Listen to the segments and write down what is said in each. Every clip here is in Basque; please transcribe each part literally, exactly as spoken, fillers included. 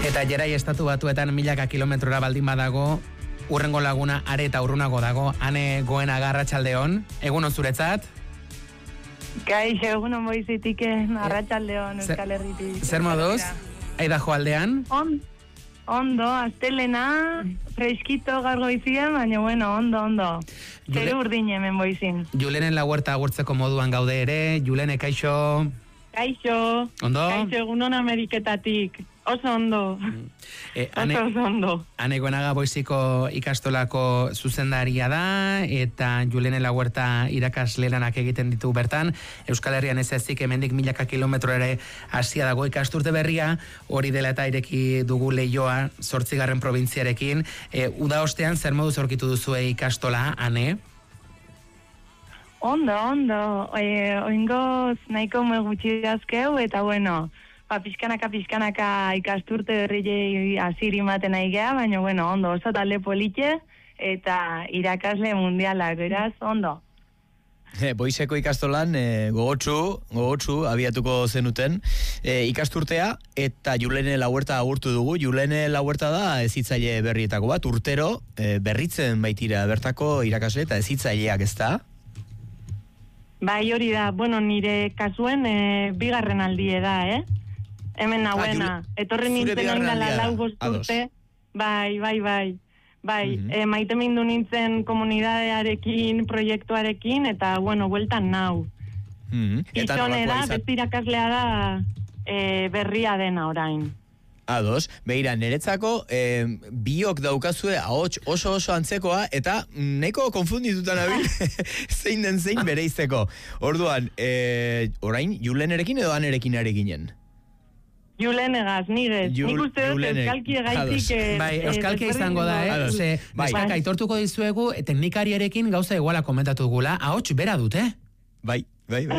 Eta Jerai estatu batuetan milaka kilometrora baldin badago, urrengo laguna are eta urrunago dago. Ane Goenaga, arratsaldeon, egunon zuretzat? Kaixo, egunon Moizitik, arratsaldeon Euskal Herritik. Zer moduz? Aidajo aldean? On, ondo, astelena, freskito gaur goizian, baina bueno, ondo, ondo. Zeru urdin hemen boizin. Julenen la huerta agurtzeko moduan gaude ere. Julene, kaixo? Kaixo. Ondo? Kaixo, egunon Ameriketatik. Oso ondo. Eh, ane, oso ondo. Ane Goenaga Boiziko ikastolako zuzendaria da, eta Julenen la huerta irakaslelanak egiten ditu bertan. Euskal Herrian ez ezik hemendik milaka kilometro ere hasia dago ikasturte berria, hori dela eta ireki dugu Leioa, zortzigarren probintziarekin. E, uda ostean, zer moduz aurkitu duzue ikastola, Ane? Ondo, ondo. E, oingoz nahiko gutxi dazkeu, eta bueno, ba, pixkanaka, pixkanaka ikasturte berri aziri maten nahi geha, baina bueno, ondo, oso talde politxe, eta irakasle mundialak, beraz, ondo. E, Boizeko ikastolan e, gogotsu, gogotsu abiatuko zenuten e, ikasturtea, eta Julene la huerta agurtu dugu. Julene la huerta da ezitzaile berrietako bat, urtero e, berritzen baitira bertako irakasle eta ezitzaileak, ez da? Bai, hori da, bueno, nire kasuen e, bigarren aldie da, eh? Hemen nahuena, ah, etorren nintzen oindala lau bosturte, bai, bai, bai, bai, uh-huh. e, maite mindu nintzen komunidadearekin, proiektuarekin, eta, bueno, bueltan nau. Uh-huh. Izone da, izan... beti irakaslea da e, berria dena orain. Ados, behira, niretzako eh, biok daukazue ahots oso oso antzekoa, eta neko konfunditutan abil zein den zein bereizteko. Orduan, eh, orain, Julenerekin edo Anerekin arekinen? Julenegaz, nigez. Jul, Nik uste dut euskalki egaitik... Eh, bai, euskalki izango da, eh? Ose, bai. Eskak aitortuko dizuegu, teknikariarekin gauza iguala komentatu gula, ahots bera dute? Bai, bai, bai.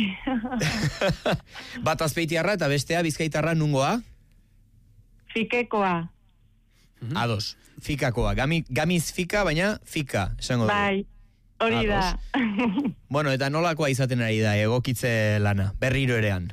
Bai. Bat azpeitiarra eta bestea bizkaitarra nungoa? Fikekoa. Ados, fikakoa. Gami, gamiz fika, baina fika, esango dugu. Bai, hori da. Bueno, eta nolakoa izaten ari da, egokitze lana, berriro erean?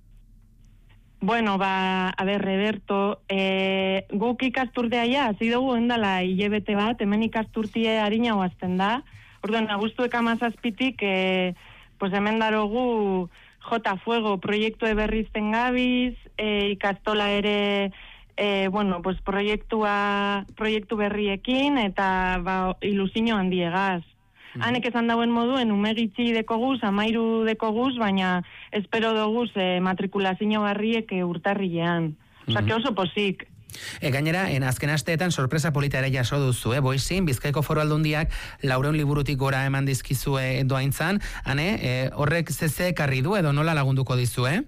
Bueno, ba, a ber, Reberto, eh, guk ikasturtea ja, hasi dugu endala hilebete bat, hemen ikasturtie harina hoazten da. Orduan, abuztuek amazazpitik, eh, pues hemen darogu J Fuego proiektu berrizten gabiz, eh, ikastola ere... E, bueno, pues proiektua, proiektu berriekin eta ba, ilusio handiegaz. Mm-hmm. Hanek esan dauen moduen umegitzi dekoguz, amairu dekoguz, baina espero doguz e, matrikulazio barriek e, urtarrilean. Mm-hmm. Osa, que oso posik. E, gainera, en azken asteetan sorpresa polita ere jaso duzu, eh? Boizin, Bizkaiko Foru Aldundiak laureun liburutik gora eman dizkizue doaintzan, ane, e, horrek zeze karri du edo nola lagunduko dizu, eh?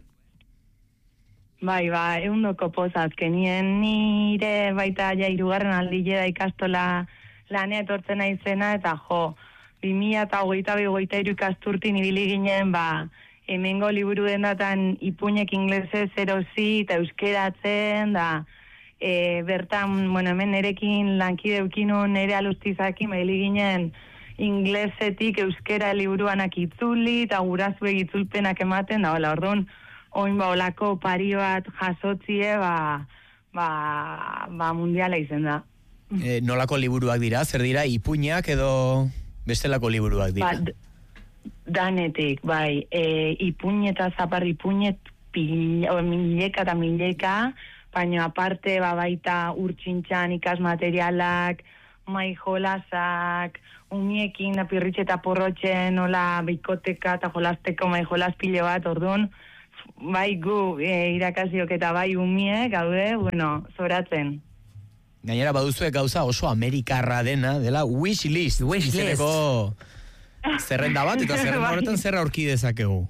Bai, ba, eundoko poza, azkenien nire baita ja irugarren aldile da ikastola lanea etortzen naizena, eta jo, bi mila eta hogeita bi hogeita iru ikasturtin ibili ginen, ba, hemengo liburu dendatan ipuñek inglesez erosi eta euskeratzen, da, e, bertan, bueno, hemen nerekin lankide eukinun nere alustizakin, ibili ginen inglesetik euskera liburuanak itzuli, eta gurazuek itzulpenak ematen, da, hola, orduan, oin ba, olako pari bat jasotzie, ba, ba, ba mundiala izen da. E, nolako liburuak dira? Zer dira? Ipuinak edo bestelako liburuak dira? Ba, danetik, bai. E, ipuin eta zapar ipuinet mileka eta mileka, baina aparte ba, baita urtsintxan ikasmaterialak, mai jolasak, umiekin apirritxe eta porrotxen, hola, bikoteka eta jolasteko mai jolas pile bat, orduan, bai gu e, irakasiok eta bai umie gaude, bueno, zoratzen. Gainera baduzue gauza oso amerikarra dena, dela wish list, wish list. Zerrenda bat, eta zerrenda horretan zerra aurki dezakegu.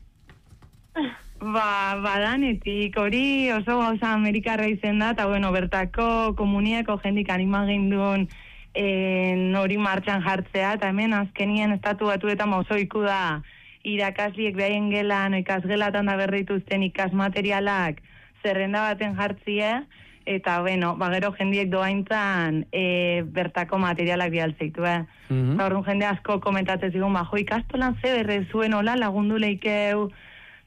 Ba, badanetik, hori oso gauza amerikarra izen da, eta bueno, bertako komuniako jendik animagindun hori martxan jartzea, eta hemen azkenien estatu batuetan oso iku da irakasliek behaien gelan, ikasgelatan da berrituzten ikasmaterialak zerrenda baten jartzie, eta, bueno, bagero jendiek doaintzan e, bertako materialak bialtzeitu, eh? Mm-hmm. Horren jende asko komentatzen zigun, ba, jo, ikastolan ze berre zuen, hola, lagundu leikeu,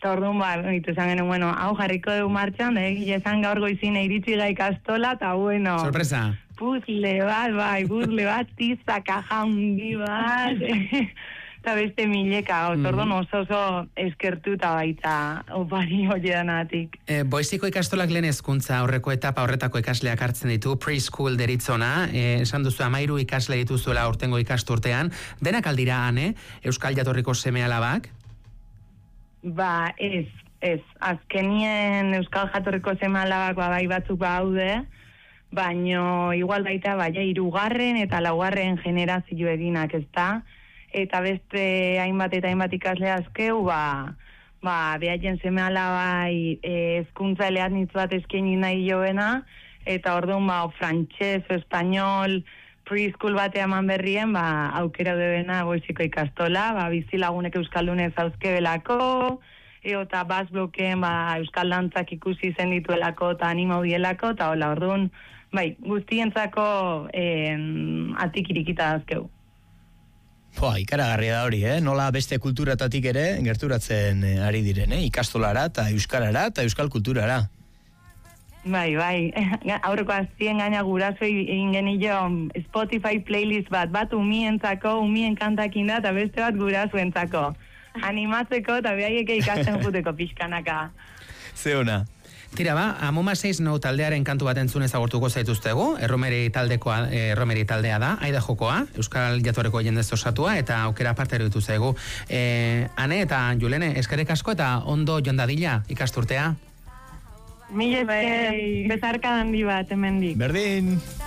Eta orduan, ba, itu esan genuen, bueno, hau jarriko dugu martxan, da egile esan gaur goizine iritsi gai ikastola, eta bueno... Sorpresa. Puzle bat, bai, puzle bat, tiza, kaja hundi bat... Eta beste mileka, mm. orduan oso oso eskertuta baita opari horiedanatik. E, Boiziko ikastolak lehen hezkuntza aurreko etapa horretako ikasleak hartzen ditu, preschool deritzona, e, esan duzu amairu ikasle dituzuela urtengo ikasturtean, denak aldira, ane, Euskal Jatorriko seme alabak? Ba, ez, ez. Azkenien Euskal Jatorriko seme alabak ba, bai batzuk baude, baino igual baita baina hirugarren eta laugarren generazio eginak, ez da? Eta beste hainbat eta hainbat ikasle azkeu, ba, ba, behaien seme alabai ezkuntza eleatnitz bat eskaini nahi joena, eta orduan, ba, frantxez, o espainol, preschool batea eman berrien, ba, aukera debena Boiziko ikastola, ba, bizilagunek euskaldunez auzkebelako, eta baz blokeen, ba, euskal dantzak ikusi zen dituelako, eta anima hudielako, eta hola, orduan, bai, guztientzako eh, atik irikita azkeu. Boa, ikaragarria da hori, eh? Nola beste kulturatatik ere gerturatzen ari diren, eh? Ikastolara eta euskarara eta euskal kulturara. Bai, bai. Aurreko aztien gaina guraso egin genio Spotify playlist bat, bat umientzako, umien kantakin da, eta beste bat gurasoentzako. Animatzeko eta behaieke ikasten juteko pixkanaka. Ze ona. Tira ba, Amoma seis no taldearen kantu bat entzun ezagurtuko zaituztegu, erromeri taldekoa, erromeri taldea da, aida jokoa, Euskal Jatorreko jendez osatua, eta aukera parte eruditu zaigu. E, Ane eta Julene, eskerrik asko eta ondo jondadila ikasturtea. Mila esker, bezarka handi bat, hemendik. Berdin!